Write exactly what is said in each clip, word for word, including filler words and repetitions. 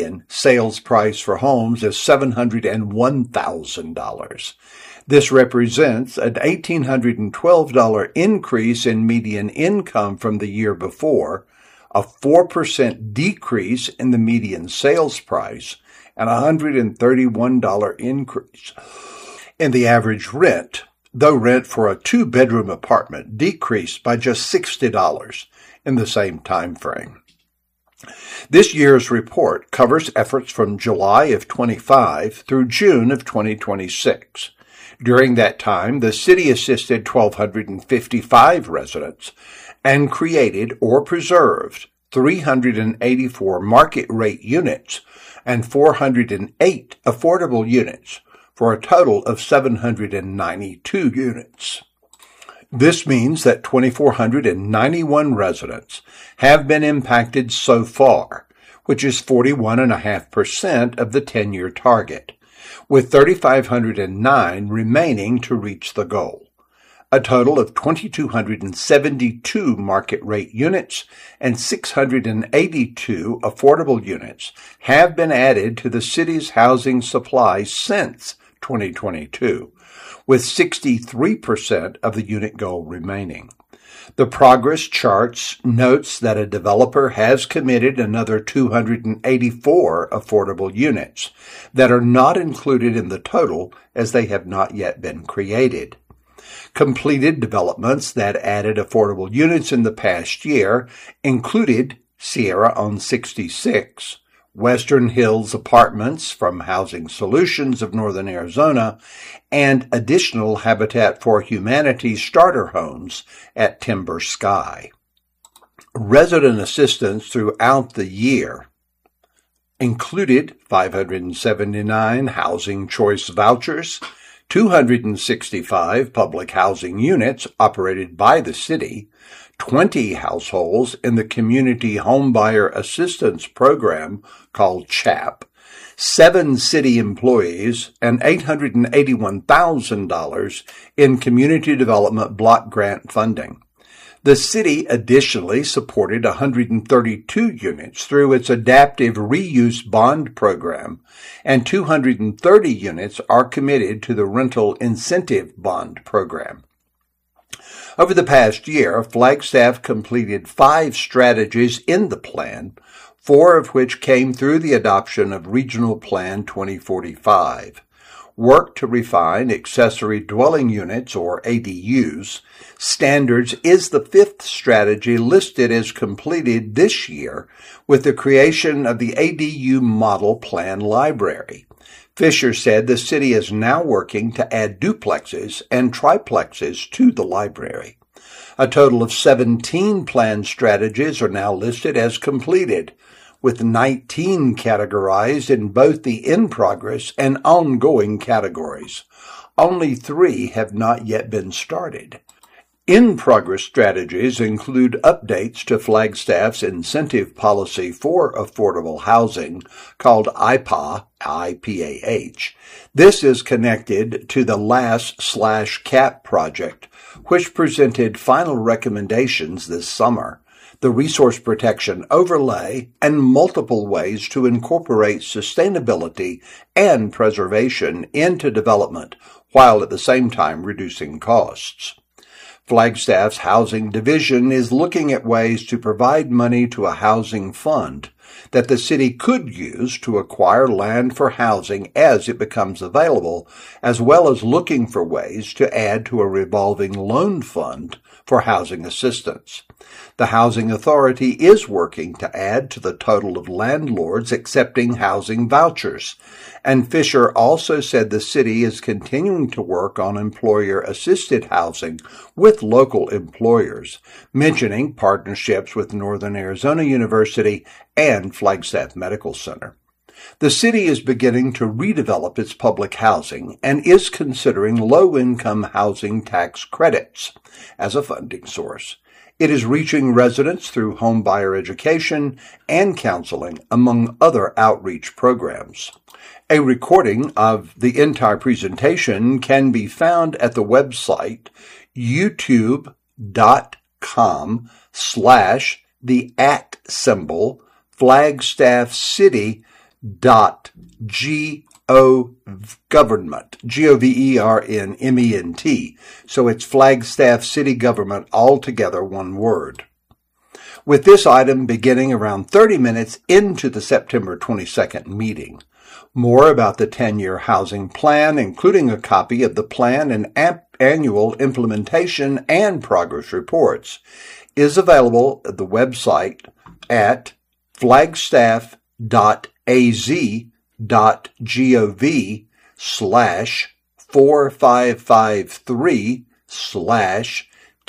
median sales price for homes is seven hundred one thousand dollars. This represents an one thousand eight hundred twelve dollars increase in median income from the year before, a four percent decrease in the median sales price, and a one hundred thirty-one dollars increase in the average rent, though rent for a two-bedroom apartment decreased by just sixty dollars in the same time frame. This year's report covers efforts from July of twenty-five through June of twenty twenty-six. During that time, the city assisted one thousand two hundred fifty-five residents and created or preserved three hundred eighty-four market-rate units and four hundred eight affordable units, for a total of seven hundred ninety-two units. This means that two thousand four hundred ninety-one residents have been impacted so far, which is forty-one point five percent of the ten-year target, with three thousand five hundred nine remaining to reach the goal. A total of two thousand two hundred seventy-two market-rate units and six hundred eighty-two affordable units have been added to the city's housing supply since twenty twenty-two, with sixty-three percent of the unit goal remaining. The progress charts notes that a developer has committed another two hundred eighty-four affordable units that are not included in the total as they have not yet been created. Completed developments that added affordable units in the past year included Sierra on sixty-six, Western Hills Apartments from Housing Solutions of Northern Arizona, and additional Habitat for Humanity starter homes at Timber Sky. Resident assistance throughout the year included five hundred seventy-nine housing choice vouchers, two hundred sixty-five public housing units operated by the city, twenty households in the Community Homebuyer Assistance Program called CHAP, seven city employees, and eight hundred eighty-one thousand dollars in community development block grant funding. The city additionally supported one hundred thirty-two units through its adaptive reuse bond program, and two hundred thirty units are committed to the rental incentive bond program. Over the past year, Flagstaff completed five strategies in the plan, four of which came through the adoption of Regional Plan twenty forty-five. Work to refine accessory dwelling units, or A D Us, standards is the fifth strategy listed as completed this year with the creation of the A D U Model Plan Library. Fisher said the city is now working to add duplexes and triplexes to the library. A total of seventeen plan strategies are now listed as completed, with nineteen categorized in both the in-progress and ongoing categories. Only three have not yet been started. In-progress strategies include updates to Flagstaff's incentive policy for affordable housing, called I P A, I P A H. This is connected to the LASS slash CAP project, which presented final recommendations this summer, the Resource Protection Overlay, and multiple ways to incorporate sustainability and preservation into development, while at the same time reducing costs. Flagstaff's Housing Division is looking at ways to provide money to a housing fund that the city could use to acquire land for housing as it becomes available, as well as looking for ways to add to a revolving loan fund for housing assistance. The Housing Authority is working to add to the total of landlords accepting housing vouchers, and Fisher also said the city is continuing to work on employer-assisted housing with local employers, mentioning partnerships with Northern Arizona University and Flagstaff Medical Center. The city is beginning to redevelop its public housing and is considering low-income housing tax credits as a funding source. It is reaching residents through homebuyer education and counseling, among other outreach programs. A recording of the entire presentation can be found at the website youtube.com slash the at symbol Flagstaff City dot G O government, G O V E R N M E N T. So it's Flagstaff City Government, all together one word. With this item beginning around thirty minutes into the September twenty-second meeting. More about the ten-year housing plan, including a copy of the plan and annual implementation and progress reports, is available at the website at flagstaff dot a z dot gov slash four five five three slash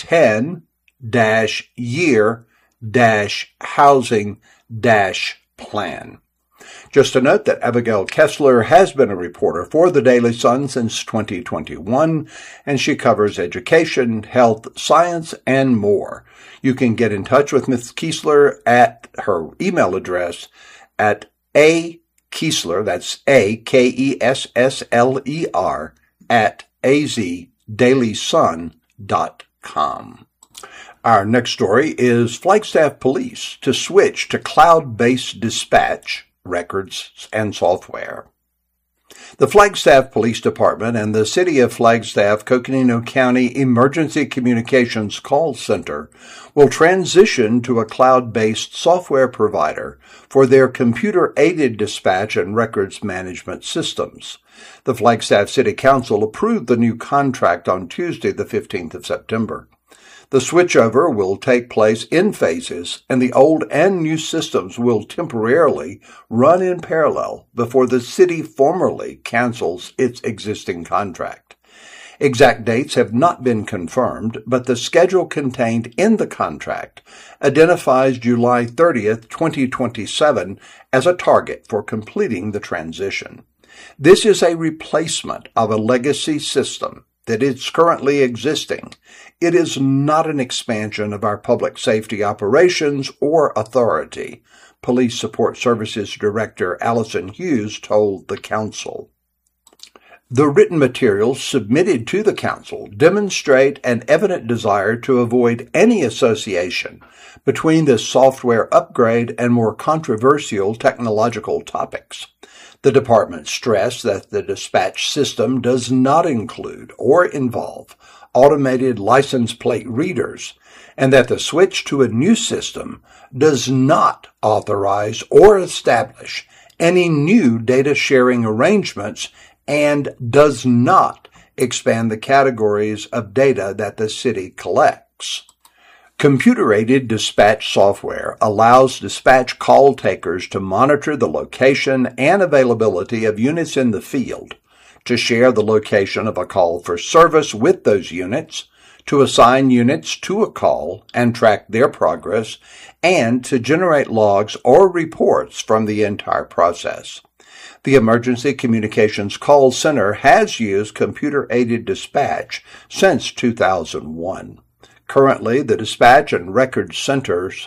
ten dash year dash housing dash plan. Just a note that Abigail Kessler has been a reporter for the Daily Sun since twenty twenty-one, and she covers education, health, science, and more. You can get in touch with Miz Kessler at her email address at a Kessler, that's A K E S S L E R, at a z daily sun dot com. Our next story is Flagstaff Police to switch to cloud-based dispatch, records, and software. The Flagstaff Police Department and the City of Flagstaff Coconino County Emergency Communications Call Center will transition to a cloud-based software provider for their computer-aided dispatch and records management systems. The Flagstaff City Council approved the new contract on Tuesday, the fifteenth of September. The switchover will take place in phases, and the old and new systems will temporarily run in parallel before the city formally cancels its existing contract. Exact dates have not been confirmed, but the schedule contained in the contract identifies July thirtieth, twenty twenty-seven as a target for completing the transition. This is a replacement of a legacy system that is currently existing. It is not an expansion of our public safety operations or authority, Police Support Services Director Allison Hughes told the council. The written materials submitted to the council demonstrate an evident desire to avoid any association between this software upgrade and more controversial technological topics. The department stressed that the dispatch system does not include or involve automated license plate readers, and that the switch to a new system does not authorize or establish any new data sharing arrangements and does not expand the categories of data that the city collects. Computer-aided dispatch software allows dispatch call takers to monitor the location and availability of units in the field, to share the location of a call for service with those units, to assign units to a call and track their progress, and to generate logs or reports from the entire process. The Emergency Communications Call Center has used computer-aided dispatch since two thousand one. Currently, the dispatch and record centers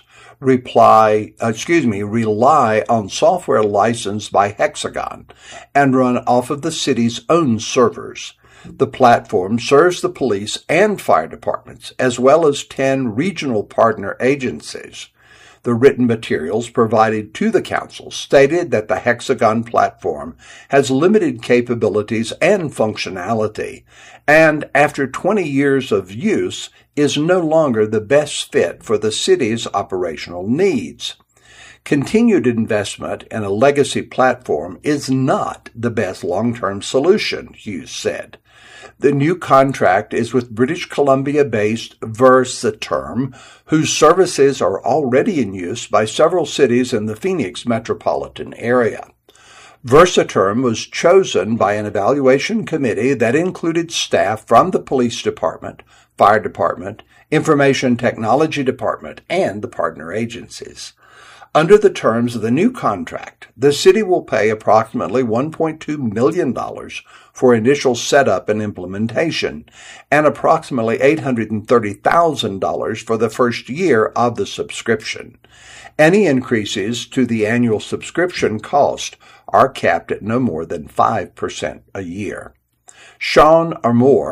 reply, excuse me, rely on software licensed by Hexagon and run off of the city's own servers. The platform serves the police and fire departments, as well as ten regional partner agencies. The written materials provided to the council stated that the Hexagon platform has limited capabilities and functionality, and after twenty years of use, is no longer the best fit for the city's operational needs. Continued investment in a legacy platform is not the best long-term solution, Hughes said. The new contract is with British Columbia-based Versaterm, whose services are already in use by several cities in the Phoenix metropolitan area. Versaterm was chosen by an evaluation committee that included staff from the police department, fire department, information technology department, and the partner agencies. Under the terms of the new contract, the city will pay approximately one point two million dollars for initial setup and implementation, and approximately eight hundred thirty thousand dollars for the first year of the subscription. Any increases to the annual subscription cost are capped at no more than five percent a year. Sean Armour,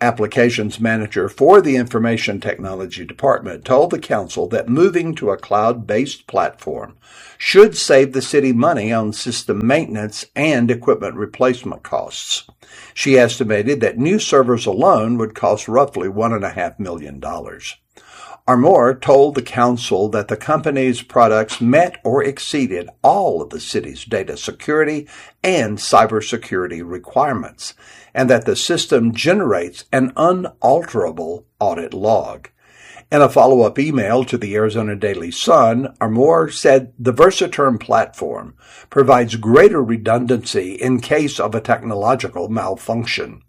applications manager for the Information Technology Department, told the council that moving to a cloud-based platform should save the city money on system maintenance and equipment replacement costs. She estimated that new servers alone would cost roughly one point five million dollars. Armour told the council that the company's products met or exceeded all of the city's data security and cybersecurity requirements, and that the system generates an unalterable audit log. In a follow-up email to the Arizona Daily Sun, Armour said the Versaterm platform provides greater redundancy in case of a technological malfunction.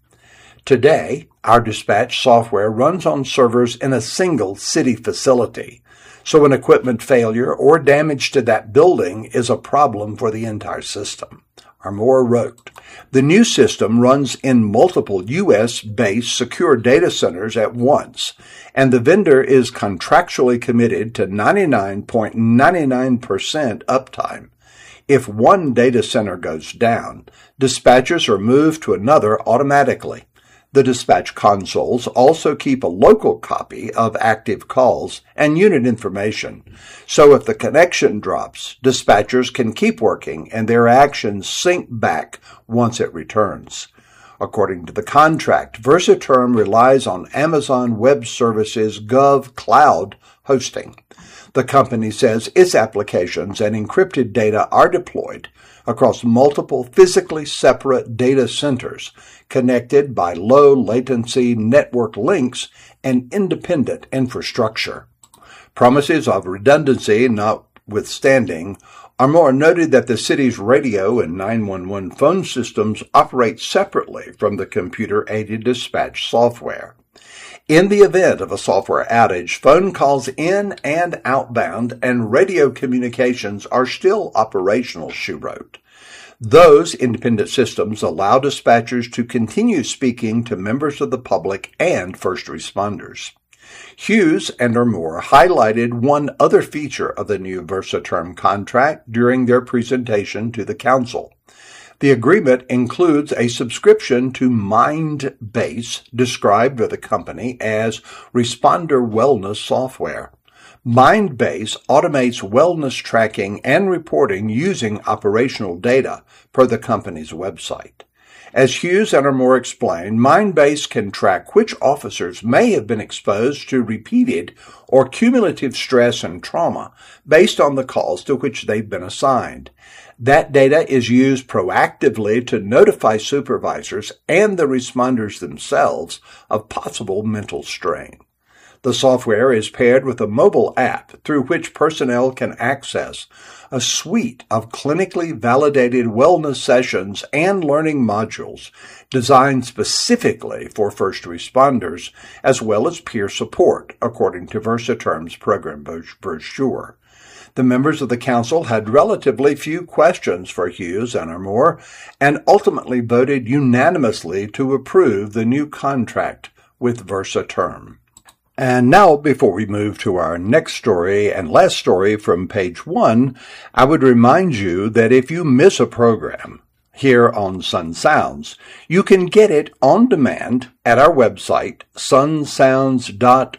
Today, our dispatch software runs on servers in a single city facility, so an equipment failure or damage to that building is a problem for the entire system. Armour wrote, "The new system runs in multiple U S-based secure data centers at once, and the vendor is contractually committed to ninety-nine point nine nine percent uptime. If one data center goes down, dispatchers are moved to another automatically. The dispatch consoles also keep a local copy of active calls and unit information, so if the connection drops, dispatchers can keep working and their actions sync back once it returns." According to the contract, Versaterm relies on Amazon Web Services Gov Cloud hosting. The company says its applications and encrypted data are deployed across multiple physically separate data centers connected by low-latency network links and independent infrastructure. Promises of redundancy notwithstanding, Armour noted that the city's radio and nine one one phone systems operate separately from the computer-aided dispatch software. In the event of a software outage, phone calls in and outbound and radio communications are still operational, she wrote. Those independent systems allow dispatchers to continue speaking to members of the public and first responders. Hughes and Armour highlighted one other feature of the new Versaterm contract during their presentation to the council. The agreement includes a subscription to Mindbase, described by the company as responder wellness software. Mindbase automates wellness tracking and reporting using operational data, per the company's website. As Hughes and Armour explained, Mindbase can track which officers may have been exposed to repeated or cumulative stress and trauma based on the calls to which they've been assigned. That data is used proactively to notify supervisors and the responders themselves of possible mental strain. The software is paired with a mobile app through which personnel can access a suite of clinically validated wellness sessions and learning modules designed specifically for first responders, as well as peer support, according to Versaterm's program brochure. The members of the council had relatively few questions for Hughes and Armour and ultimately voted unanimously to approve the new contract with Versaterm. And now, before we move to our next story and last story from page one, I would remind you that if you miss a program here on Sun Sounds, you can get it on demand at our website, sun sounds dot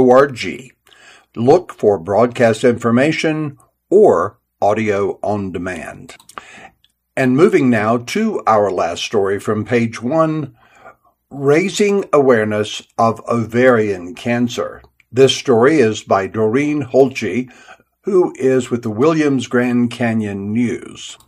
org. Look for broadcast information or audio on demand. And moving now to our last story from page one, Raising Awareness of Ovarian Cancer. This story is by Doreen Holtje, who is with the Williams Grand Canyon News.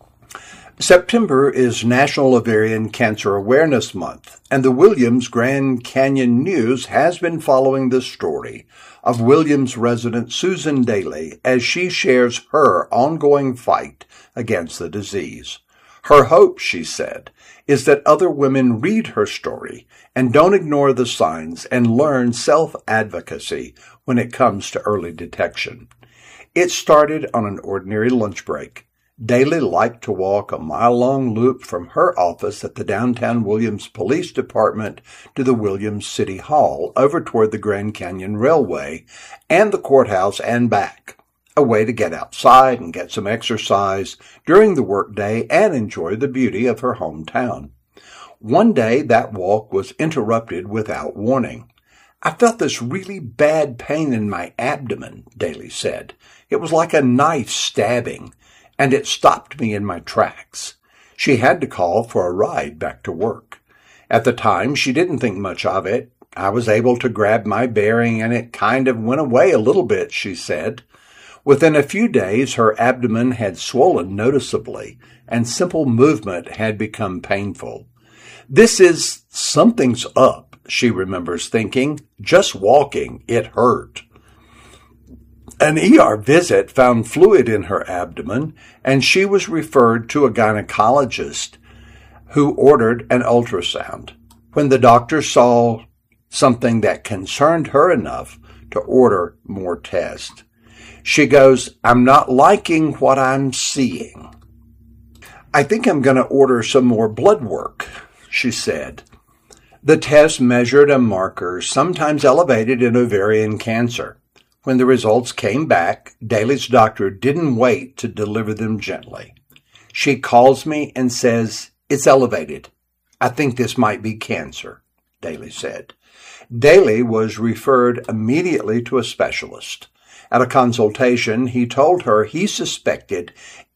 September is National Ovarian Cancer Awareness Month, and the Williams Grand Canyon News has been following the story of Williams resident Susan Daly as she shares her ongoing fight against the disease. Her hope, she said, is that other women read her story and don't ignore the signs and learn self-advocacy when it comes to early detection. It started on an ordinary lunch break. Daly liked to walk a mile-long loop from her office at the downtown Williams Police Department to the Williams City Hall over toward the Grand Canyon Railway and the courthouse and back. A way to get outside and get some exercise during the workday and enjoy the beauty of her hometown. One day that walk was interrupted without warning. I felt this really bad pain in my abdomen, Daly said. It was like a knife stabbing, and it stopped me in my tracks. She had to call for a ride back to work. At the time, she didn't think much of it. I was able to grab my bearing, and it kind of went away a little bit, she said. Within a few days, her abdomen had swollen noticeably, and simple movement had become painful. This is something's up, she remembers thinking. Just walking, it hurt. An E R visit found fluid in her abdomen, and she was referred to a gynecologist who ordered an ultrasound. When the doctor saw something that concerned her enough to order more tests, she goes, "I'm not liking what I'm seeing. I think I'm going to order some more blood work," she said. The test measured a marker sometimes elevated in ovarian cancer. When the results came back, Daly's doctor didn't wait to deliver them gently. She calls me and says, "It's elevated. I think this might be cancer," Daly said. Daly was referred immediately to a specialist. At a consultation, he told her he suspected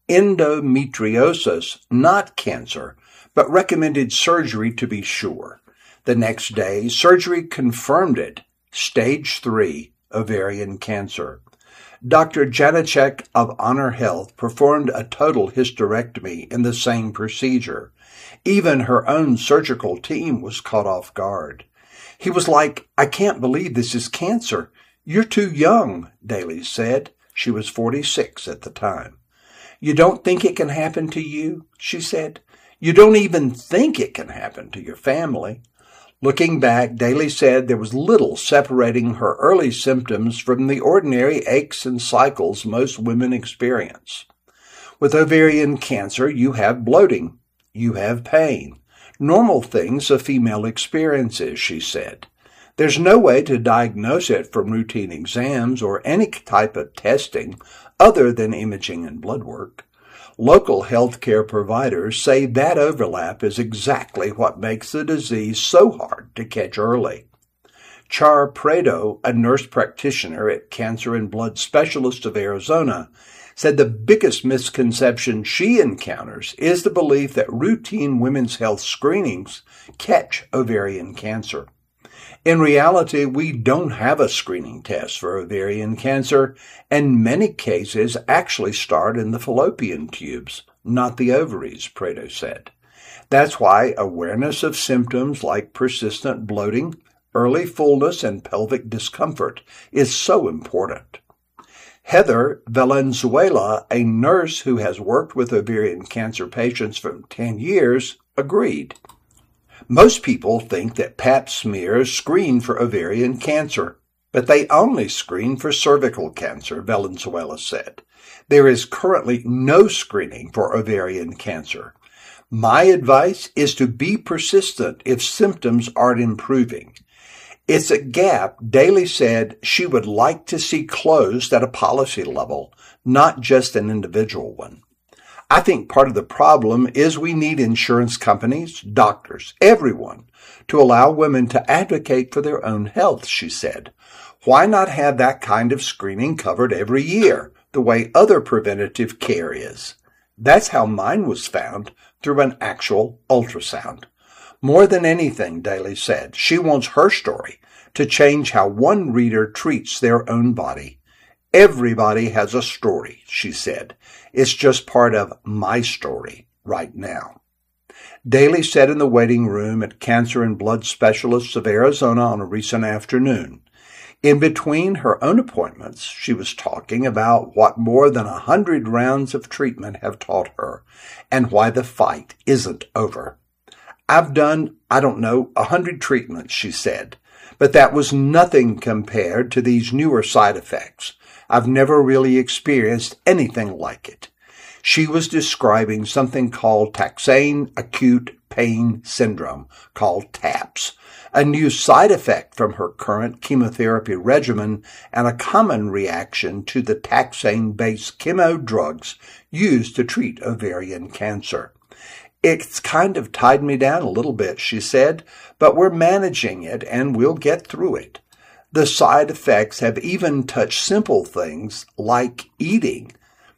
endometriosis, not cancer, but recommended surgery to be sure. The next day, surgery confirmed it, stage three ovarian cancer. Doctor Janacek of Honor Health performed a total hysterectomy in the same procedure. Even her own surgical team was caught off guard. He was like, "I can't believe this is cancer. You're too young," Daly said. She was forty-six at the time. "You don't think it can happen to you?" she said. "You don't even think it can happen to your family." Looking back, Daly said there was little separating her early symptoms from the ordinary aches and cycles most women experience. With ovarian cancer, you have bloating. You have pain. Normal things a female experiences, she said. There's no way to diagnose it from routine exams or any type of testing other than imaging and blood work. Local healthcare providers say that overlap is exactly what makes the disease so hard to catch early. Char Prado, a nurse practitioner at Cancer and Blood Specialists of Arizona, said the biggest misconception she encounters is the belief that routine women's health screenings catch ovarian cancer. In reality, we don't have a screening test for ovarian cancer, and many cases actually start in the fallopian tubes, not the ovaries, Prado said. That's why awareness of symptoms like persistent bloating, early fullness, and pelvic discomfort is so important. Heather Valenzuela, a nurse who has worked with ovarian cancer patients for ten years, agreed. Most people think that pap smears screen for ovarian cancer, but they only screen for cervical cancer, Valenzuela said. There is currently no screening for ovarian cancer. My advice is to be persistent if symptoms aren't improving. It's a gap Daly said she would like to see closed at a policy level, not just an individual one. I think part of the problem is we need insurance companies, doctors, everyone, to allow women to advocate for their own health, she said. Why not have that kind of screening covered every year, the way other preventative care is? That's how mine was found, through an actual ultrasound. More than anything, Daly said, she wants her story to change how one reader treats their own body. Everybody has a story, she said. It's just part of my story right now. Daly said in the waiting room at Cancer and Blood Specialists of Arizona on a recent afternoon. In between her own appointments, she was talking about what more than a hundred rounds of treatment have taught her and why the fight isn't over. I've done, I don't know, a hundred treatments, she said, but that was nothing compared to these newer side effects. I've never really experienced anything like it. She was describing something called taxane acute pain syndrome, called TAPS, a new side effect from her current chemotherapy regimen and a common reaction to the taxane-based chemo drugs used to treat ovarian cancer. It's kind of tied me down a little bit, she said, but we're managing it and we'll get through it. The side effects have even touched simple things like eating.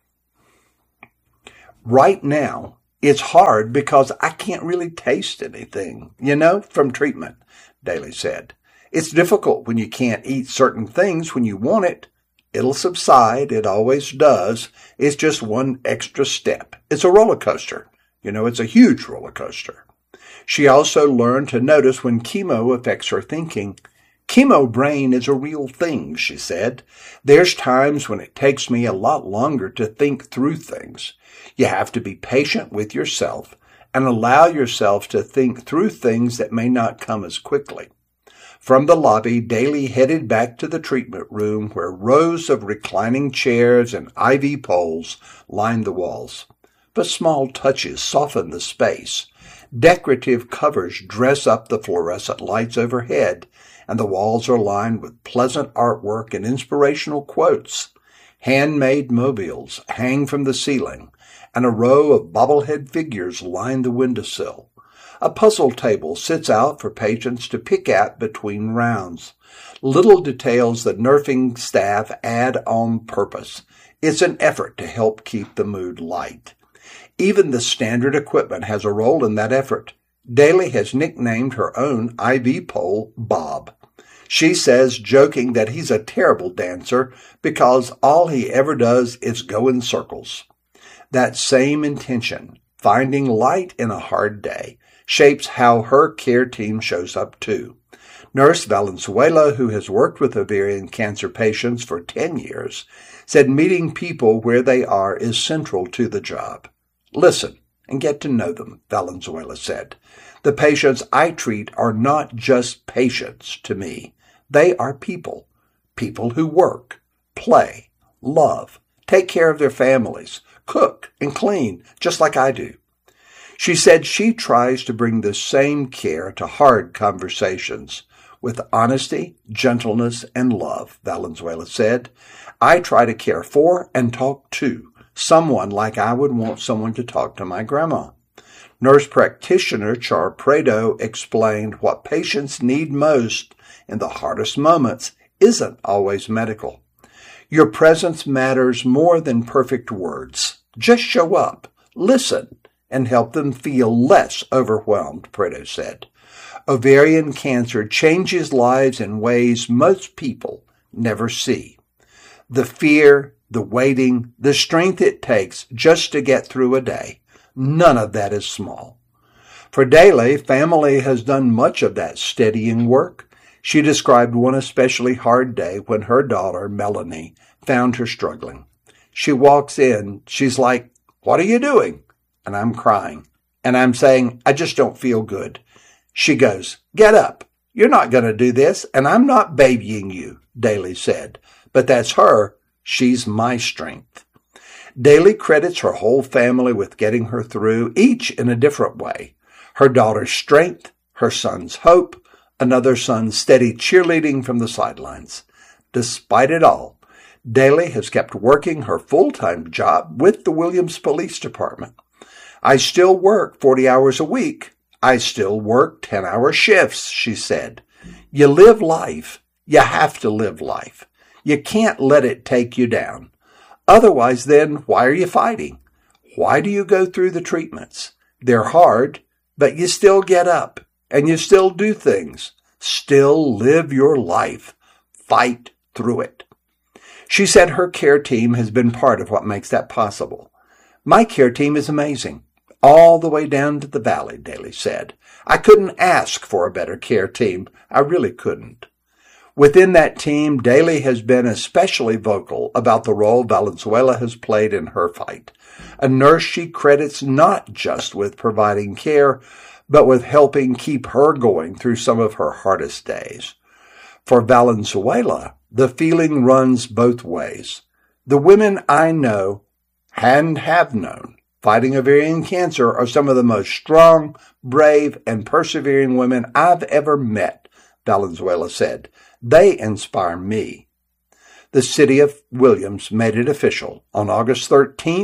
Right now, it's hard because I can't really taste anything, you know, from treatment, Daly said. It's difficult when you can't eat certain things when you want it. It'll subside. It always does. It's just one extra step. It's a roller coaster. You know, it's a huge roller coaster. She also learned to notice when chemo affects her thinking. Chemo brain is a real thing, she said. There's times when it takes me a lot longer to think through things. You have to be patient with yourself and allow yourself to think through things that may not come as quickly. From the lobby, Daly headed back to the treatment room where rows of reclining chairs and I V poles lined the walls. But small touches soften the space. Decorative covers dress up the fluorescent lights overhead, and the walls are lined with pleasant artwork and inspirational quotes. Handmade mobiles hang from the ceiling, and a row of bobblehead figures line the windowsill. A puzzle table sits out for patients to pick at between rounds. Little details the nursing staff add on purpose. It's an effort to help keep the mood light. Even the standard equipment has a role in that effort. Daly has nicknamed her own I V pole Bob. She says, joking, that he's a terrible dancer because all he ever does is go in circles. That same intention, finding light in a hard day, shapes how her care team shows up too. Nurse Valenzuela, who has worked with ovarian cancer patients for ten years, said meeting people where they are is central to the job. Listen and get to know them, Valenzuela said. The patients I treat are not just patients to me. They are people, people who work, play, love, take care of their families, cook and clean, just like I do. She said she tries to bring the same care to hard conversations with honesty, gentleness, and love, Valenzuela said. I try to care for and talk to someone like I would want someone to talk to my grandma. Nurse practitioner Char Prado explained what patients need most in the hardest moments isn't always medical. Your presence matters more than perfect words. Just show up, listen, and help them feel less overwhelmed, Prado said. Ovarian cancer changes lives in ways most people never see. The fear, the waiting, the strength it takes just to get through a day, none of that is small. For Daly, family has done much of that steadying work. She described one especially hard day when her daughter, Melanie, found her struggling. She walks in, she's like, "What are you doing?" And I'm crying. And I'm saying, "I just don't feel good." She goes, "Get up. You're not going to do this, and I'm not babying you," Daly said. But that's her. She's my strength. Daly credits her whole family with getting her through, each in a different way. Her daughter's strength, her son's hope, another son's steady cheerleading from the sidelines. Despite it all, Daly has kept working her full-time job with the Williams Police Department. "I still work forty hours a week. I still work ten-hour shifts," she said. You live life. You have to live life. You can't let it take you down. Otherwise, then, why are you fighting? Why do you go through the treatments? They're hard, but you still get up, and you still do things. Still live your life. Fight through it. She said her care team has been part of what makes that possible. "My care team is amazing. All the way down to the valley," Daly said. "I couldn't ask for a better care team. I really couldn't." Within that team, Daly has been especially vocal about the role Valenzuela has played in her fight. A nurse she credits not just with providing care, but with helping keep her going through some of her hardest days. For Valenzuela, the feeling runs both ways. The women I know and have known fighting ovarian cancer are some of the most strong, brave, and persevering women I've ever met, Valenzuela said. They inspire me. The city of Williams made it official. On August thirteenth,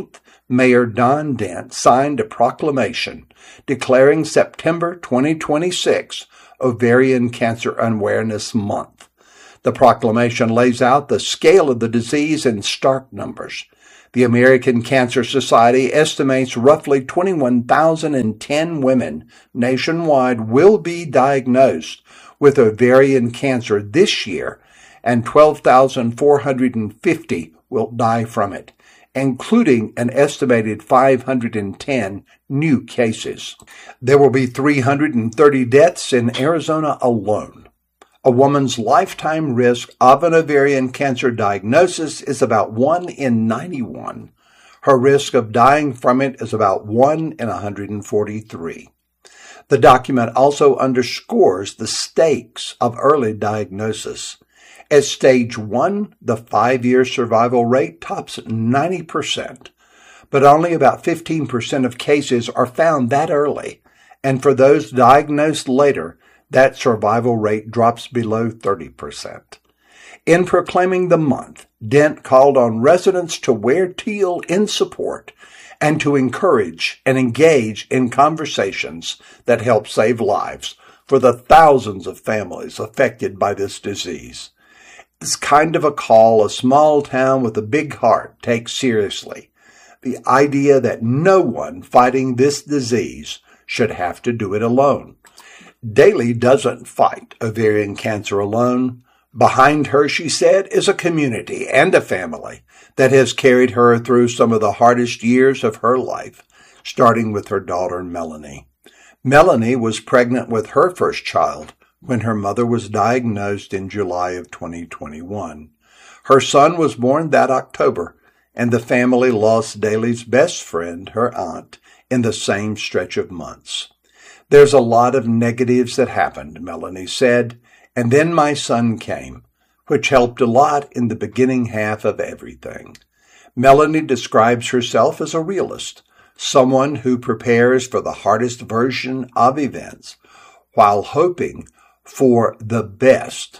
Mayor Don Dent signed a proclamation declaring September twenty twenty-six Ovarian Cancer Awareness Month. The proclamation lays out the scale of the disease in stark numbers. The American Cancer Society estimates roughly twenty-one thousand ten women nationwide will be diagnosed with ovarian cancer this year, and twelve thousand four hundred fifty will die from it, including an estimated five hundred ten new cases. There will be three hundred thirty deaths in Arizona alone. A woman's lifetime risk of an ovarian cancer diagnosis is about one in ninety-one. Her risk of dying from it is about one in one hundred forty-three. The document also underscores the stakes of early diagnosis. At stage one, the five-year survival rate tops ninety percent, but only about fifteen percent of cases are found that early, and for those diagnosed later, that survival rate drops below thirty percent. In proclaiming the month, Dent called on residents to wear teal in support and to encourage and engage in conversations that help save lives for the thousands of families affected by this disease. It's kind of a call a small town with a big heart takes seriously. The idea that no one fighting this disease should have to do it alone. Daly doesn't fight ovarian cancer alone. Behind her, she said, is a community and a family that has carried her through some of the hardest years of her life, starting with her daughter, Melanie. Melanie was pregnant with her first child when her mother was diagnosed in July of twenty twenty-one. Her son was born that October, and the family lost Daly's best friend, her aunt, in the same stretch of months. There's a lot of negatives that happened, Melanie said, and then my son came, which helped a lot in the beginning half of everything. Melanie describes herself as a realist, someone who prepares for the hardest version of events while hoping for the best.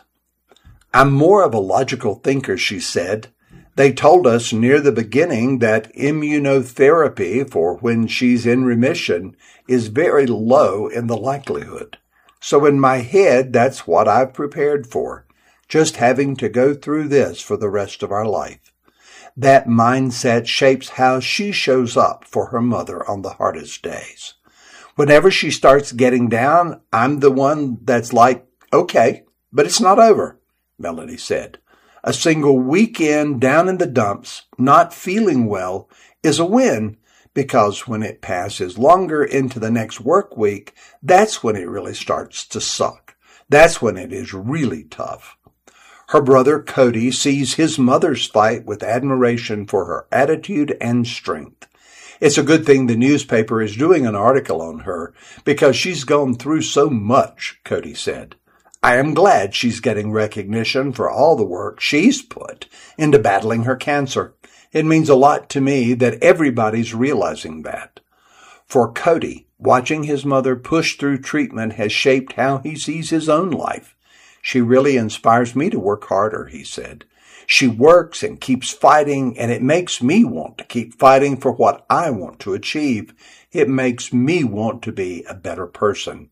I'm more of a logical thinker, she said. They told us near the beginning that immunotherapy for when she's in remission is very low in the likelihood. So in my head, that's what I've prepared for, just having to go through this for the rest of our life. That mindset shapes how she shows up for her mother on the hardest days. Whenever she starts getting down, I'm the one that's like, okay, but it's not over, Melanie said. A single weekend down in the dumps, not feeling well, is a win, because when it passes longer into the next work week, that's when it really starts to suck. That's when it is really tough. Her brother Cody sees his mother's fight with admiration for her attitude and strength. It's a good thing the newspaper is doing an article on her, because she's gone through so much, Cody said. I am glad she's getting recognition for all the work she's put into battling her cancer. It means a lot to me that everybody's realizing that. For Cody, watching his mother push through treatment has shaped how he sees his own life. She really inspires me to work harder, he said. She works and keeps fighting, and it makes me want to keep fighting for what I want to achieve. It makes me want to be a better person.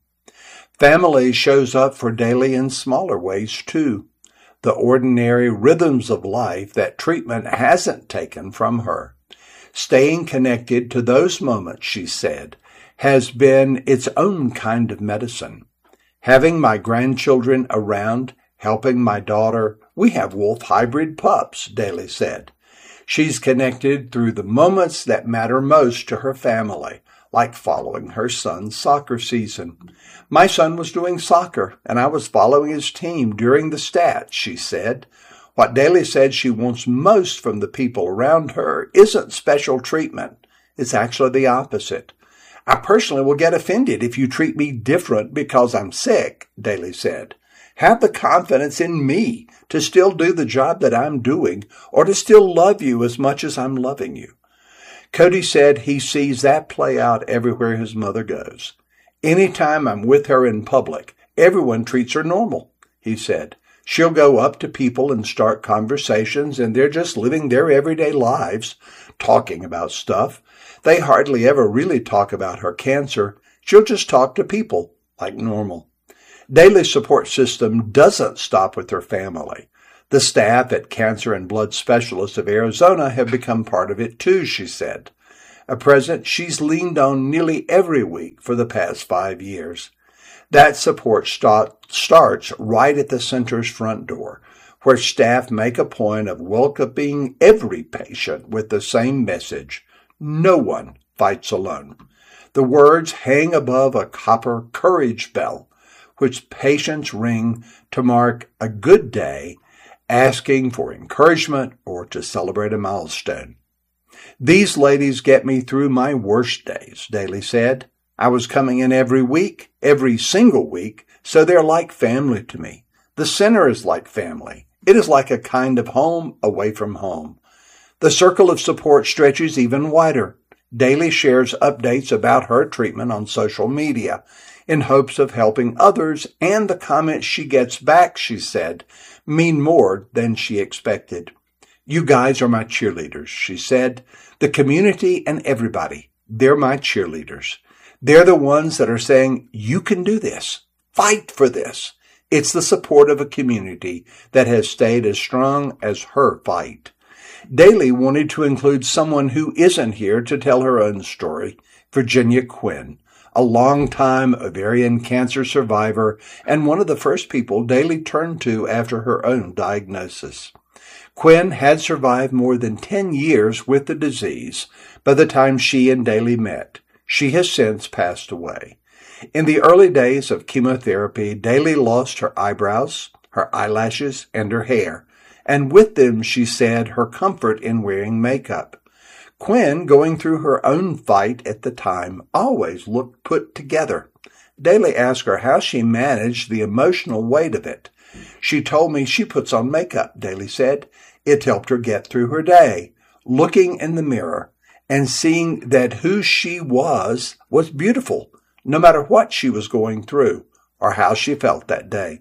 Family shows up for Daly in smaller ways, too. The ordinary rhythms of life that treatment hasn't taken from her. Staying connected to those moments, she said, has been its own kind of medicine. Having my grandchildren around, helping my daughter, we have wolf hybrid pups, Daly said. She's connected through the moments that matter most to her family, like following her son's soccer season. My son was doing soccer, and I was following his team during the stats, she said. What Daly said she wants most from the people around her isn't special treatment. It's actually the opposite. I personally will get offended if you treat me different because I'm sick, Daly said. Have the confidence in me to still do the job that I'm doing or to still love you as much as I'm loving you. Cody said he sees that play out everywhere his mother goes. Anytime I'm with her in public, everyone treats her normal, he said. She'll go up to people and start conversations, and they're just living their everyday lives, talking about stuff. They hardly ever really talk about her cancer. She'll just talk to people like normal. Daly's support system doesn't stop with her family. The staff at Cancer and Blood Specialists of Arizona have become part of it too, she said. A presence she's leaned on nearly every week for the past five years. That support start, starts right at the center's front door, where staff make a point of welcoming every patient with the same message: no one fights alone. The words hang above a copper courage bell, which patients ring to mark a good day, asking for encouragement or to celebrate a milestone. These ladies get me through my worst days, Daly said. I was coming in every week, every single week, so they're like family to me. The center is like family. It is like a kind of home away from home. The circle of support stretches even wider. Daly shares updates about her treatment on social media in hopes of helping others, and the comments she gets back, she said, mean more than she expected. You guys are my cheerleaders, she said. The community and everybody, they're my cheerleaders. They're the ones that are saying, you can do this. Fight for this. It's the support of a community that has stayed as strong as her fight. Daly wanted to include someone who isn't here to tell her own story, Virginia Quinn, a long-time ovarian cancer survivor and one of the first people Daly turned to after her own diagnosis. Quinn had survived more than ten years with the disease by the time she and Daly met. She has since passed away. In the early days of chemotherapy, Daly lost her eyebrows, her eyelashes, and her hair, and with them, she said, her comfort in wearing makeup. Quinn, going through her own fight at the time, always looked put together. Daly asked her how she managed the emotional weight of it. She told me she puts on makeup, Daly said. It helped her get through her day, looking in the mirror and seeing that who she was was beautiful, no matter what she was going through or how she felt that day.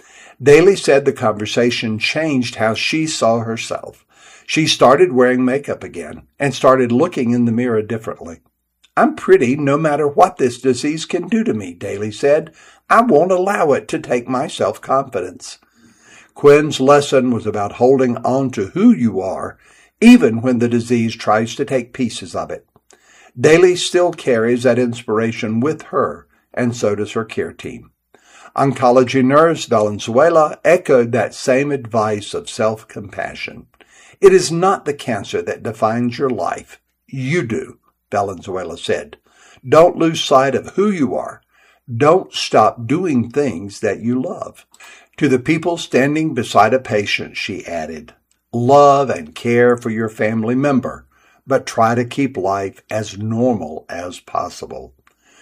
Daly said the conversation changed how she saw herself. She started wearing makeup again and started looking in the mirror differently. I'm pretty no matter what this disease can do to me, Daly said. I won't allow it to take my self-confidence. Quinn's lesson was about holding on to who you are, even when the disease tries to take pieces of it. Daly still carries that inspiration with her, and so does her care team. Oncology nurse Valenzuela echoed that same advice of self-compassion. It is not the cancer that defines your life. You do, Valenzuela said. Don't lose sight of who you are. Don't stop doing things that you love. To the people standing beside a patient, she added, love and care for your family member, but try to keep life as normal as possible.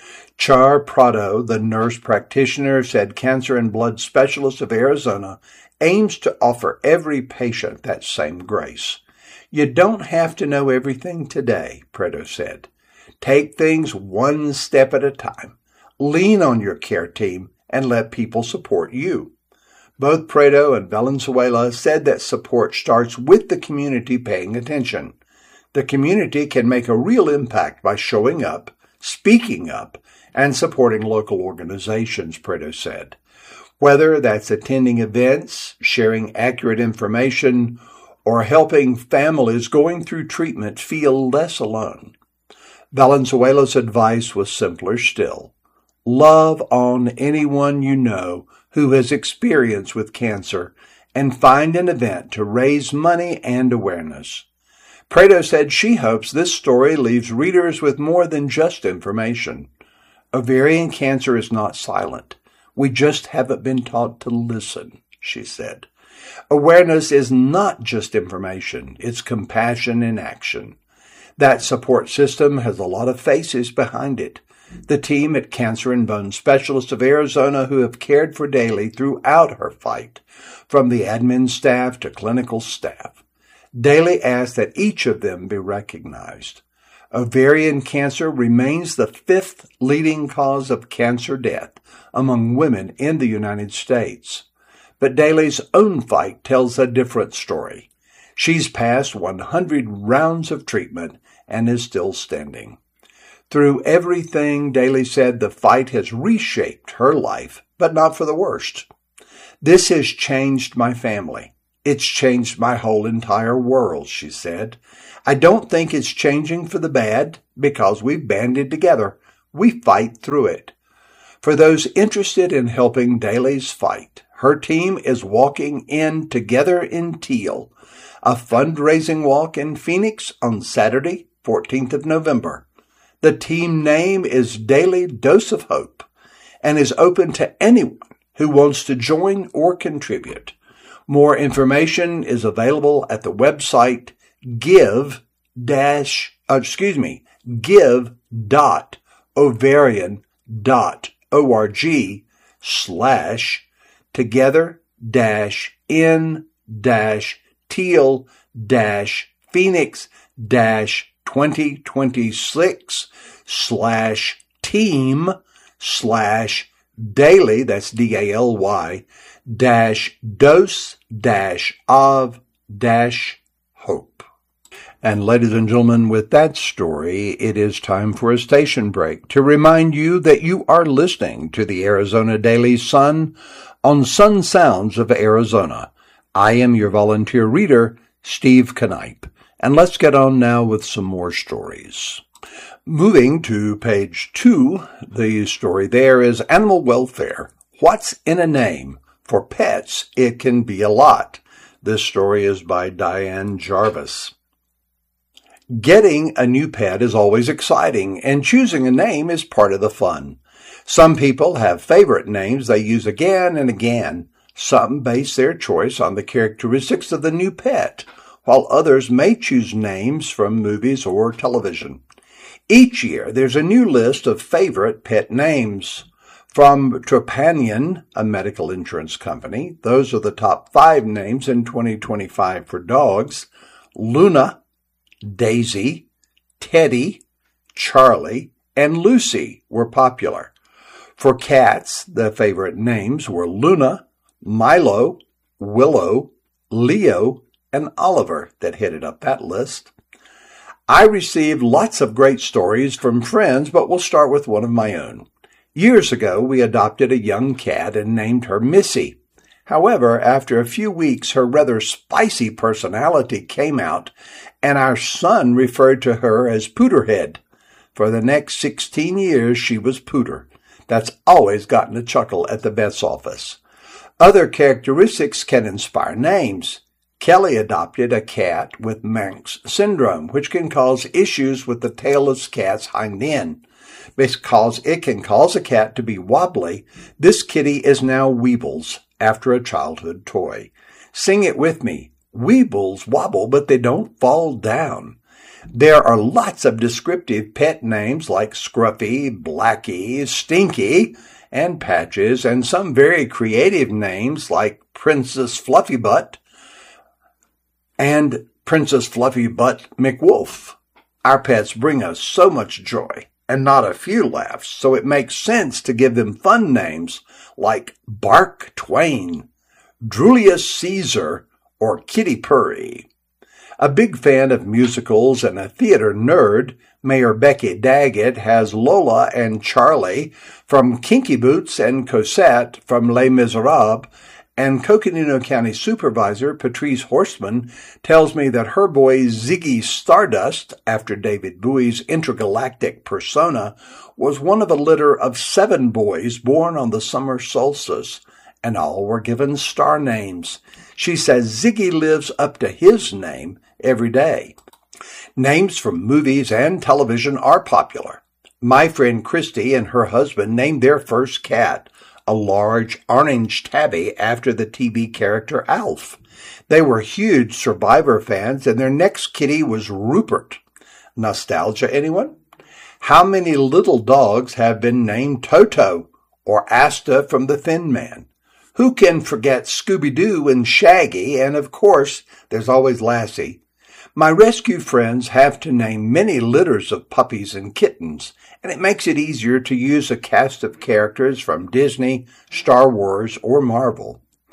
Char Prado, the nurse practitioner, said Cancer and Blood Specialists of Arizona aims to offer every patient that same grace. You don't have to know everything today, Prado said. Take things one step at a time. Lean on your care team and let people support you. Both Prado and Valenzuela said that support starts with the community paying attention. The community can make a real impact by showing up, speaking up, and supporting local organizations, Prado said. Whether that's attending events, sharing accurate information, or helping families going through treatment feel less alone. Valenzuela's advice was simpler still. Love on anyone you know who has experience with cancer and find an event to raise money and awareness. Prado said she hopes this story leaves readers with more than just information. Ovarian cancer is not silent. We just haven't been taught to listen, she said. Awareness is not just information. It's compassion in action. That support system has a lot of faces behind it. The team at Cancer and Bone Specialists of Arizona who have cared for Daly throughout her fight, from the admin staff to clinical staff. Daly asked that each of them be recognized. Ovarian cancer remains the fifth leading cause of cancer death among women in the United States. But Daly's own fight tells a different story. She's passed one hundred rounds of treatment and is still standing. Through everything, Daly said, the fight has reshaped her life, but not for the worst. This has changed my family. It's changed my whole entire world, she said. I don't think it's changing for the bad because we've banded together. We fight through it. For those interested in helping Daly's fight, her team is walking in Together in Teal, a fundraising walk in Phoenix on Saturday, fourteenth of November. The team name is Daily Dose of Hope and is open to anyone who wants to join or contribute. More information is available at the website give dash, uh, excuse me, give dot ovarian dot org slash together dash in dash teal dash phoenix dash twenty twenty-six slash team slash daily, that's D A L Y, dash dose dash of dash hope. And ladies and gentlemen, with that story, it is time for a station break to remind you that you are listening to the Arizona Daily Sun on Sun Sounds of Arizona. I am your volunteer reader, Steve Knipe. And let's get on now with some more stories. Moving to page two, the story there is Animal Welfare. What's in a name? For pets, it can be a lot. This story is by Diane Jarvis. Getting a new pet is always exciting, and choosing a name is part of the fun. Some people have favorite names they use again and again. Some base their choice on the characteristics of the new pet, while others may choose names from movies or television. Each year, there's a new list of favorite pet names. From Trupanion, a medical insurance company, those are the top five names in twenty twenty-five for dogs. Luna, Daisy, Teddy, Charlie, and Lucy were popular. For cats, the favorite names were Luna, Milo, Willow, Leo, and Oliver that headed up that list. I received lots of great stories from friends, but we'll start with one of my own. Years ago, we adopted a young cat and named her Missy. However, after a few weeks, her rather spicy personality came out, and our son referred to her as Pooterhead. For the next sixteen years, she was Pooter. That's always gotten a chuckle at the vet's office. Other characteristics can inspire names. Kelly adopted a cat with Manx syndrome, which can cause issues with the tailless cat's hind end. Because it can cause a cat to be wobbly, this kitty is now Weebles, after a childhood toy. Sing it with me. Weebles wobble, but they don't fall down. There are lots of descriptive pet names like Scruffy, Blackie, Stinky, and Patches, and some very creative names like Princess Fluffybutt and Princess Fluffybutt McWolf. Our pets bring us so much joy and not a few laughs, so it makes sense to give them fun names like Bark Twain, Drulius Caesar, or Kitty Purry. A big fan of musicals and a theater nerd, Mayor Becky Daggett has Lola and Charlie from Kinky Boots and Cosette from Les Miserables, and Coconino County Supervisor Patrice Horstman tells me that her boy Ziggy Stardust, after David Bowie's intergalactic persona, was one of a litter of seven boys born on the summer solstice, and all were given star names. She says Ziggy lives up to his name every day. Names from movies and television are popular. My friend Christy and her husband named their first cat a large orange tabby after the T V character Alf. They were huge Survivor fans, and their next kitty was Rupert. Nostalgia, anyone? How many little dogs have been named Toto or Asta from The Thin Man? Who can forget Scooby-Doo and Shaggy? And of course, there's always Lassie. My rescue friends have to name many litters of puppies and kittens, and it makes it easier to use a cast of characters from Disney, Star Wars, or Marvel.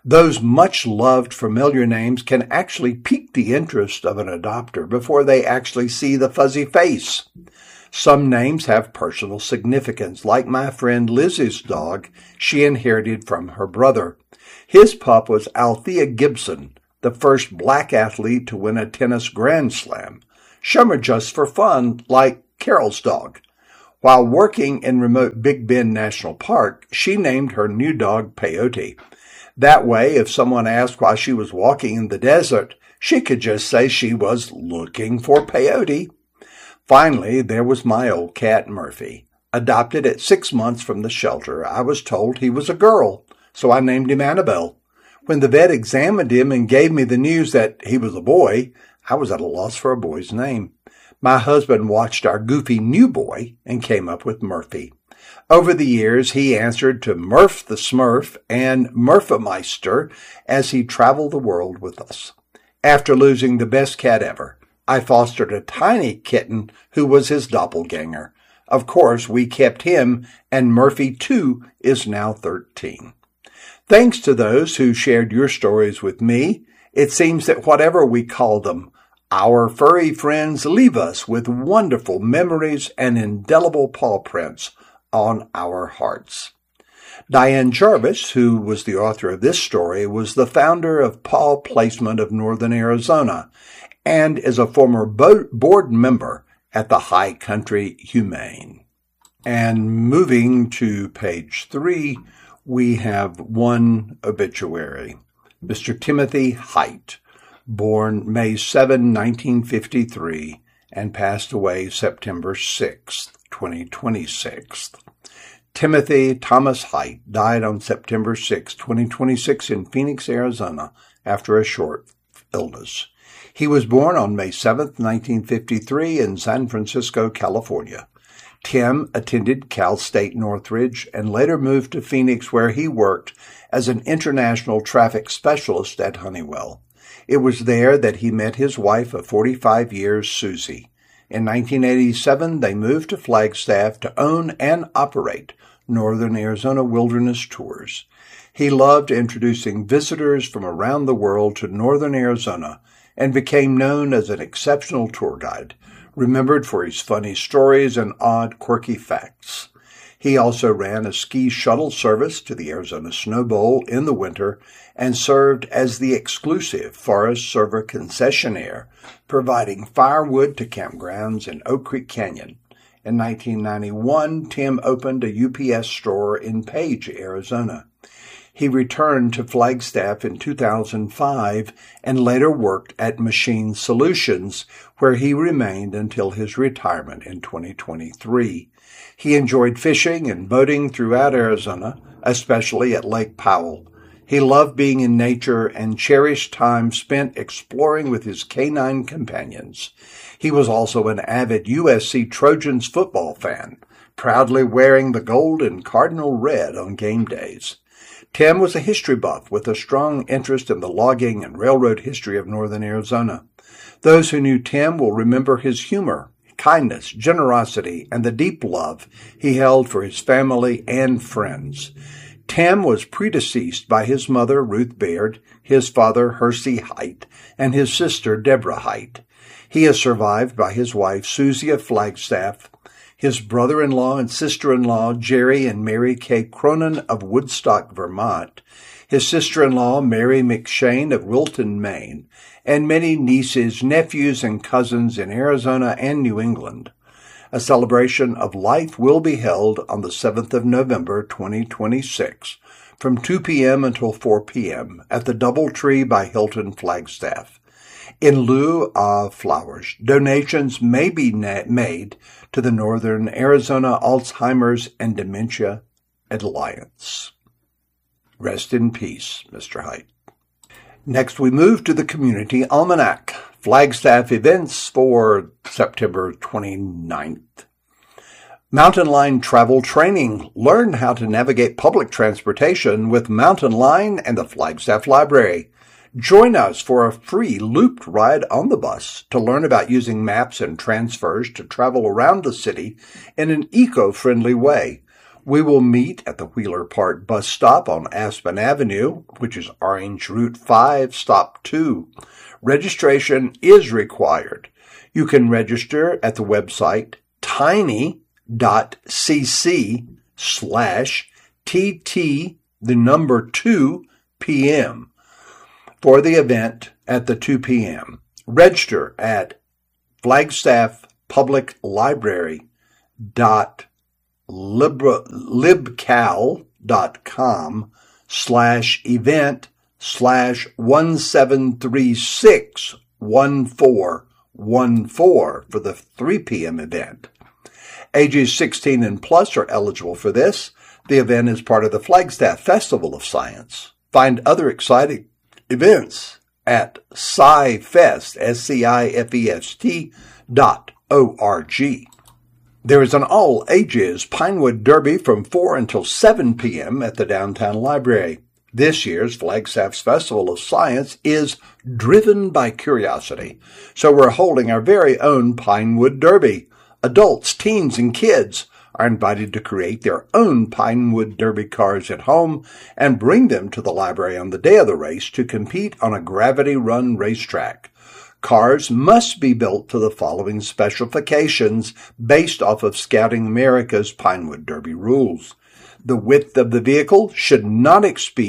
Those much-loved familiar names can actually pique the interest of an adopter before they actually see the fuzzy face. Some names have personal significance, like my friend Lizzie's dog she inherited from her brother. His pup was Althea Gibson, the first black athlete to win a tennis Grand Slam. Some are just for fun, like Carol's dog. While working in remote Big Bend National Park, she named her new dog Peyote. That way, if someone asked why she was walking in the desert, she could just say she was looking for peyote. Finally, there was my old cat Murphy. Adopted at six months from the shelter, I was told he was a girl, so I named him Annabelle. When the vet examined him and gave me the news that he was a boy, I was at a loss for a boy's name. My husband watched our goofy new boy and came up with Murphy. Over the years, he answered to Murph the Smurf and Murphameister as he traveled the world with us. After losing the best cat ever, I fostered a tiny kitten who was his doppelganger. Of course, we kept him, and Murphy, too, is now thirteen. Thanks to those who shared your stories with me, it seems that whatever we call them, our furry friends leave us with wonderful memories and indelible paw prints on our hearts. Diane Jarvis, who was the author of this story, was the founder of Paw Placement of Northern Arizona and is a former bo- board member at the High Country Humane. And moving to page three, we have one obituary. Mister Timothy Height, born May seventh, nineteen fifty-three, and passed away September sixth, twenty twenty-six. Timothy Thomas Height died on September sixth, twenty twenty-six in Phoenix, Arizona, after a short illness. He was born on May seventh, nineteen fifty-three in San Francisco, California. Tim attended Cal State Northridge and later moved to Phoenix, where he worked as an international traffic specialist at Honeywell. It was there that he met his wife of forty-five years, Susie. In nineteen eighty-seven, they moved to Flagstaff to own and operate Northern Arizona Wilderness Tours. He loved introducing visitors from around the world to Northern Arizona and became known as an exceptional tour guide, remembered for his funny stories and odd, quirky facts. He also ran a ski shuttle service to the Arizona Snow Bowl in the winter and served as the exclusive Forest Server concessionaire, providing firewood to campgrounds in Oak Creek Canyon. In nineteen ninety-one, Tim opened a U P S store in Page, Arizona. He returned to Flagstaff in two thousand five and later worked at Machine Solutions, where he remained until his retirement in twenty twenty-three. He enjoyed fishing and boating throughout Arizona, especially at Lake Powell. He loved being in nature and cherished time spent exploring with his canine companions. He was also an avid U S C Trojans football fan, proudly wearing the gold and cardinal red on game days. Tim was a history buff with a strong interest in the logging and railroad history of northern Arizona. Those who knew Tim will remember his humor, kindness, generosity, and the deep love he held for his family and friends. Tim was predeceased by his mother, Ruth Baird, his father, Hersey Height, and his sister, Deborah Height. He is survived by his wife, Susie of Flagstaff, his brother-in-law and sister-in-law, Jerry and Mary K. Cronin of Woodstock, Vermont, his sister-in-law, Mary McShane of Wilton, Maine, and many nieces, nephews, and cousins in Arizona and New England. A celebration of life will be held on the seventh of November, twenty twenty-six, from two p.m. until four p.m. at the Doubletree by Hilton, Flagstaff. In lieu of flowers, donations may be na- made to the Northern Arizona Alzheimer's and Dementia Alliance. Rest in peace, Mister Height. Next, we move to the Community Almanac, Flagstaff events for September twenty-ninth. Mountain Line Travel Training. Learn how to navigate public transportation with Mountain Line and the Flagstaff Library. Join us for a free looped ride on the bus to learn about using maps and transfers to travel around the city in an eco-friendly way. We will meet at the Wheeler Park bus stop on Aspen Avenue, which is Orange Route five, Stop two. Registration is required. You can register at the website tiny.cc slash tt, the number two p.m. for the event at the two p.m. Register at Flagstaff Public Library dot libcal.com slash event slash one seven three six one four one four for the three p.m. event. Ages sixteen and plus are eligible for this. The event is part of the Flagstaff Festival of Science. Find other exciting events at SciFest, S C I F E S T dot O R G. There is an all-ages Pinewood Derby from four until seven p.m. at the Downtown Library. This year's Flagstaff's Festival of Science is driven by curiosity, so we're holding our very own Pinewood Derby. Adults, teens, and kids are invited to create their own Pinewood Derby cars at home and bring them to the library on the day of the race to compete on a gravity-run racetrack. Cars must be built to the following specifications based off of Scouting America's Pinewood Derby rules. The width of the vehicle should not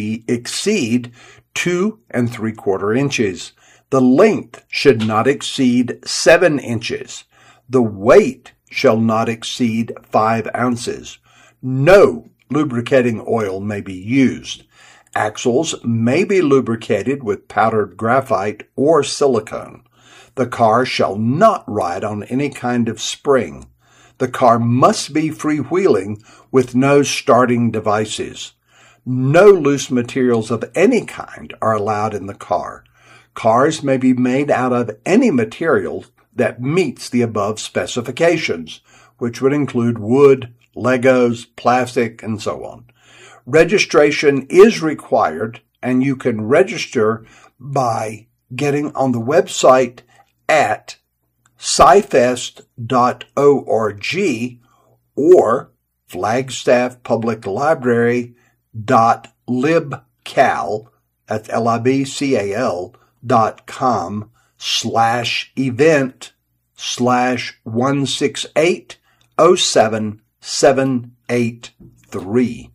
exceed two and three quarter inches. The length should not exceed seven inches. The weight shall not exceed five ounces. No lubricating oil may be used. Axles may be lubricated with powdered graphite or silicone. The car shall not ride on any kind of spring. The car must be freewheeling with no starting devices. No loose materials of any kind are allowed in the car. Cars may be made out of any material that meets the above specifications, which would include wood, Legos, plastic, and so on. Registration is required, and you can register by getting on the website at scifest dot org or Flagstaff Public Library dot libcal, that's L I B C A L, dot com slash event slash one six eight oh seven seven eight three.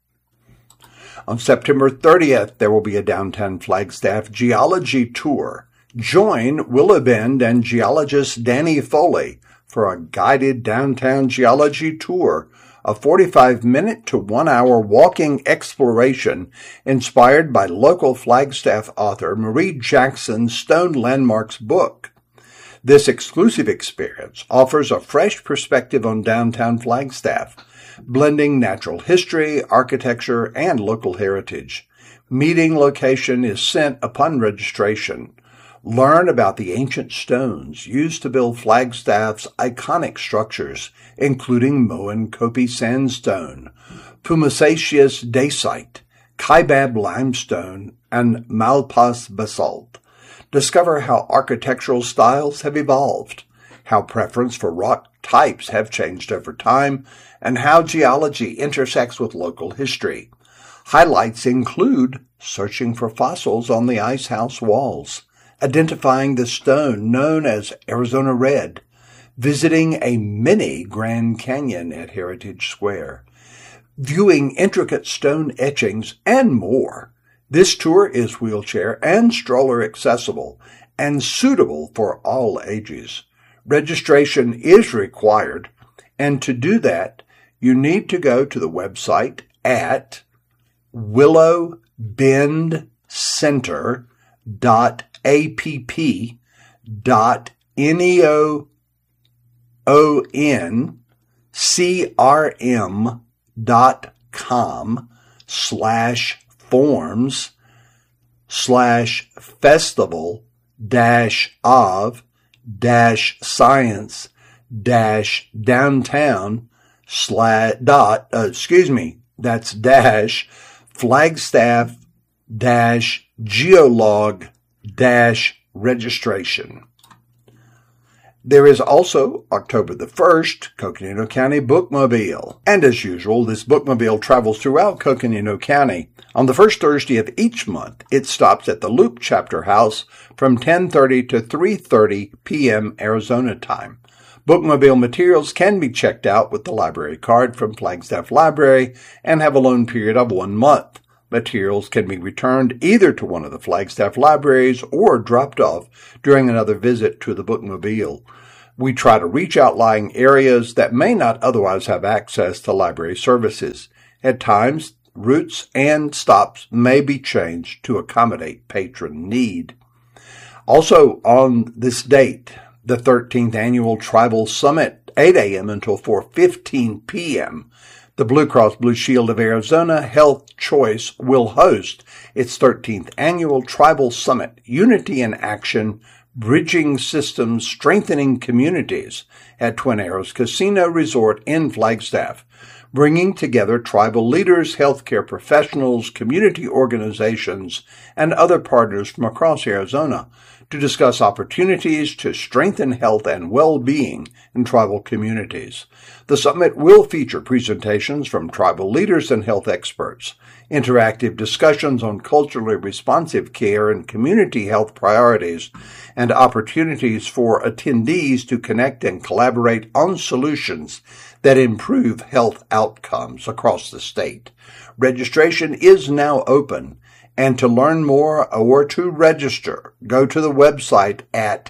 On September thirtieth, there will be a downtown Flagstaff geology tour. Join Willow Bend and geologist Danny Foley for a guided downtown geology tour, a forty-five minute to one hour walking exploration inspired by local Flagstaff author Marie Jackson's Stone Landmarks book. This exclusive experience offers a fresh perspective on downtown Flagstaff, blending natural history, architecture, and local heritage. Meeting location is sent upon registration. Learn about the ancient stones used to build Flagstaff's iconic structures, including Moenkopi sandstone, Pumiceous dacite, Kaibab limestone, and Malpas basalt. Discover how architectural styles have evolved, how preference for rock types have changed over time, and how geology intersects with local history. Highlights include searching for fossils on the ice house walls, identifying the stone known as Arizona Red, visiting a mini Grand Canyon at Heritage Square, viewing intricate stone etchings, and more. This tour is wheelchair and stroller accessible and suitable for all ages. Registration is required, and to do that, you need to go to the website at willow bend center dot app dot neon crm dot com slash forms slash festival dash of dash science dash downtown slash dot uh, excuse me that's dash Flagstaff dash geolog dash registration. There is also, October the first, Coconino County Bookmobile. And as usual, this bookmobile travels throughout Coconino County. On the first Thursday of each month, it stops at the Loop Chapter House from ten thirty to three thirty p.m. Arizona time. Bookmobile materials can be checked out with the library card from Flagstaff Library and have a loan period of one month. Materials can be returned either to one of the Flagstaff libraries or dropped off during another visit to the bookmobile. We try to reach outlying areas that may not otherwise have access to library services. At times, routes and stops may be changed to accommodate patron need. Also on this date, the thirteenth Annual Tribal Summit, eight a.m. until four fifteen p.m., the Blue Cross Blue Shield of Arizona Health Choice will host its thirteenth Annual Tribal Summit, Unity in Action, Bridging Systems, Strengthening Communities at Twin Arrows Casino Resort in Flagstaff, bringing together tribal leaders, healthcare professionals, community organizations, and other partners from across Arizona to discuss opportunities to strengthen health and well-being in tribal communities. The summit will feature presentations from tribal leaders and health experts, interactive discussions on culturally responsive care and community health priorities, and opportunities for attendees to connect and collaborate on solutions that improve health outcomes across the state. Registration is now open, and to learn more or to register, go to the website at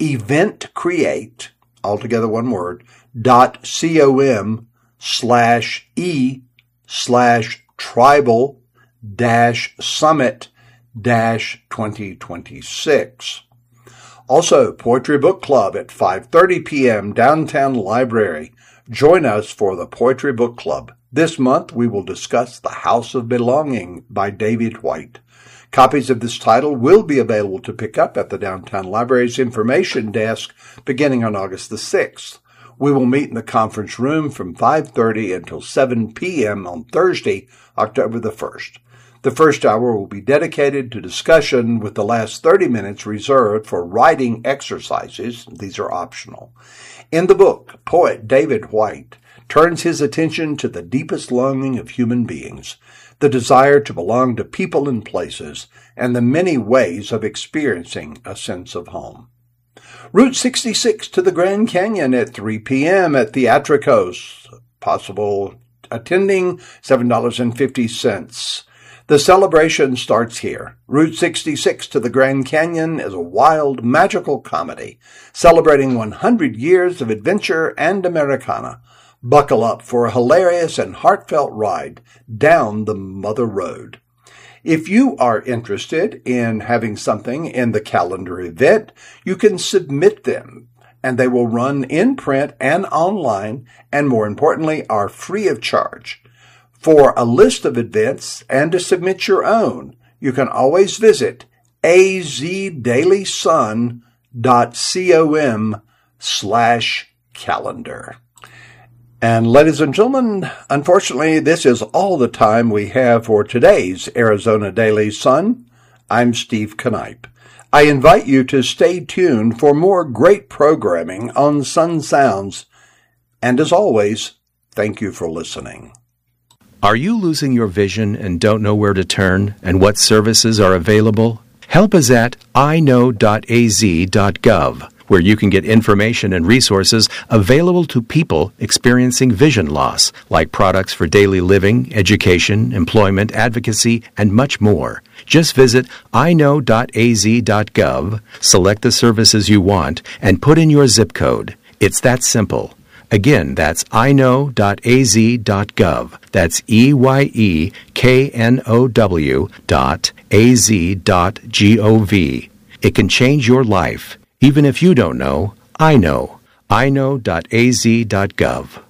eventcreate, altogether one word, dot com slash e slash tribal dash summit dash twenty twenty-six. Also, Poetry Book Club at five thirty p.m. Downtown Library. Join us for the Poetry Book Club. This month, we will discuss The House of Belonging by David Whyte. Copies of this title will be available to pick up at the Downtown Library's information desk beginning on August the sixth. We will meet in the conference room from five thirty until seven p.m. on Thursday, October the first. The first hour will be dedicated to discussion, with the last thirty minutes reserved for writing exercises. These are optional. In the book, poet David Whyte turns his attention to the deepest longing of human beings, the desire to belong to people and places, and the many ways of experiencing a sense of home. Route sixty-six to the Grand Canyon at three p.m. at Theatricos. Possible attending, seven dollars and fifty cents. The celebration starts here. Route sixty-six to the Grand Canyon is a wild, magical comedy celebrating one hundred years of adventure and Americana. Buckle up for a hilarious and heartfelt ride down the Mother Road. If you are interested in having something in the calendar event, you can submit them, and they will run in print and online, and more importantly, are free of charge. For a list of events and to submit your own, you can always visit azdailysun dot com slash calendar. And ladies and gentlemen, unfortunately, this is all the time we have for today's Arizona Daily Sun. I'm Steve Knipe. I invite you to stay tuned for more great programming on Sun Sounds. And as always, thank you for listening. Are you losing your vision and don't know where to turn and what services are available? Help is at i know dot a z dot gov, where you can get information and resources available to people experiencing vision loss, like products for daily living, education, employment, advocacy, and much more. Just visit i know dot a z dot gov, select the services you want, and put in your zip code. It's that simple. Again, that's i know dot a z dot gov. That's E Y E K N O W dot A Z dot G O V. It can change your life. Even if you don't know, I know. i know dot a z dot gov.